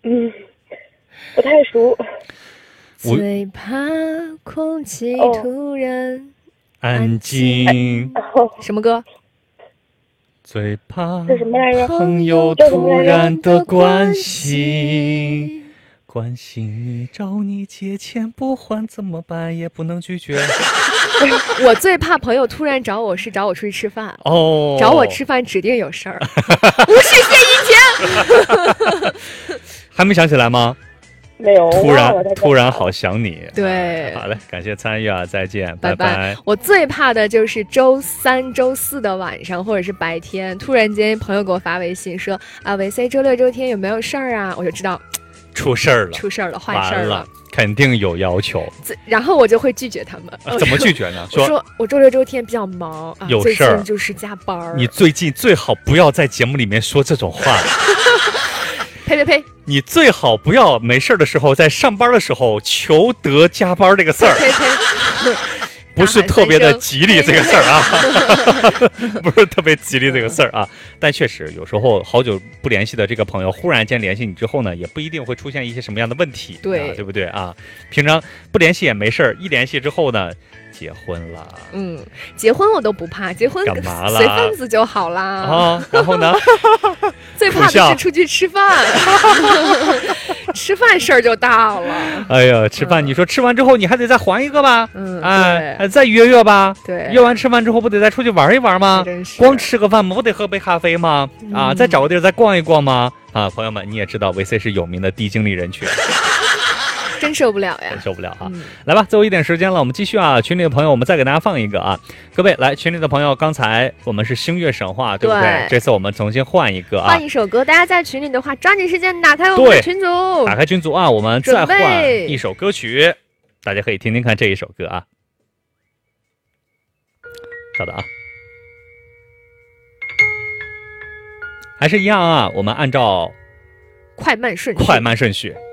不太熟。 最怕空气突然安静。 什么歌？ 最怕这什么来着？ 朋友突然的关心，关心你找你借钱不还怎么办？也不能拒绝。 我最怕朋友突然找我出去吃饭。 哦， 找我吃饭指定有事儿，无事献殷勤。 还没想起来吗？ 没有， 突然好想你。 对， 好嘞，感谢参与啊，再见， 拜拜。我最怕的就是周三、周四的晚上或者是白天，突然间朋友给我发微信说啊，维 C 周六周天有没有事儿啊？我就知道出事儿了， 坏事了， 肯定有要求。 然后我就会拒绝他们。 怎么拒绝呢？ 说我周六周天比较忙啊， 有事儿， 最近就是加班。 你最近最好不要在节目里面说这种话。 呸！ 你最好不要没事的时候，在上班的时候求得加班这个事儿，不是特别的吉利这个事儿啊，不是特别吉利这个事儿啊。但确实有时候好久不联系的这个朋友忽然间联系你之后呢，也不一定会出现一些什么样的问题，对不对啊？平常不联系也没事儿，一联系之后呢，结婚了。 结婚我都不怕，结婚干嘛了？ 随份子就好啦。 啊，然后呢？ 最怕的是出去吃饭，吃饭事儿就大了。 哎呀，吃饭，你说吃完之后你还得再还一个吧？ 还再约吧？ 对， 约完吃饭之后不得再出去玩一玩吗？光吃个饭吗？不得喝杯咖啡吗？再找个地儿再逛一逛吗？朋友们，你也知道VC是有名的低精力人群。 真受不了呀， 真受不了啊！来吧，最后一点时间了，我们继续啊！群里的朋友，我们再给大家放一个啊！各位来，群里的朋友，刚才我们是星月神话，对不对？这次我们重新换一个啊， 换一首歌。大家在群里的话，抓紧时间打开我们的群组， 打开群组啊！我们再换一首歌曲，大家可以听听看这一首歌啊。稍等啊，还是一样啊，我们按照快慢顺序。